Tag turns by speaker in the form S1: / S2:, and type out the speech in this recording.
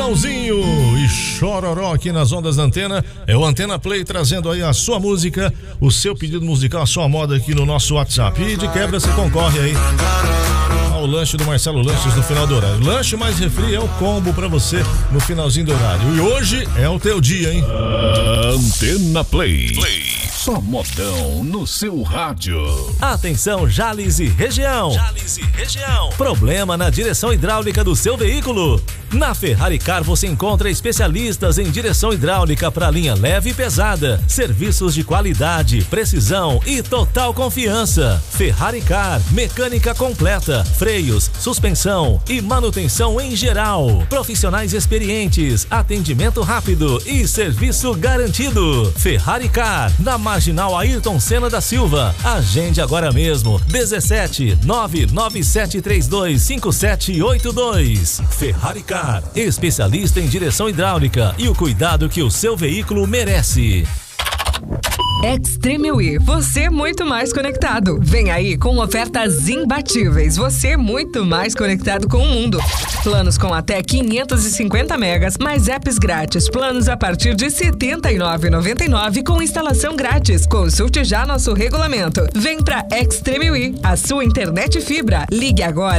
S1: Chitãozinho e Chororó aqui nas ondas da Antena. É o Antena Play trazendo aí a sua música, o seu pedido musical, a sua moda aqui no nosso WhatsApp. E de quebra você concorre aí ao lanche do Marcelo Lanches no final do horário. Lanche mais refri é o combo pra você no finalzinho do horário. E hoje é o teu dia, hein?
S2: Antena Play. Só modão no seu rádio.
S3: Atenção, Jales e região. Problema na direção hidráulica do seu veículo? Na Ferrari Car você encontra especialistas em direção hidráulica para linha leve e pesada. Serviços de qualidade, precisão e total confiança. Ferrari Car, mecânica completa, freios, suspensão e manutenção em geral. Profissionais experientes, atendimento rápido e serviço garantido. Ferrari Car, na Marginal Ayrton Senna da Silva. Agende agora mesmo. 17 99732 5782. Ferrari Car, especialista em direção hidráulica e o cuidado que o seu veículo merece.
S4: Extreme We, você muito mais conectado. Vem aí com ofertas imbatíveis. Você muito mais conectado com o mundo. Planos com até 550 megas, mais apps grátis. Planos a partir de R$ 79,99 com instalação grátis. Consulte já nosso regulamento. Vem pra Extreme We, a sua internet fibra. Ligue agora.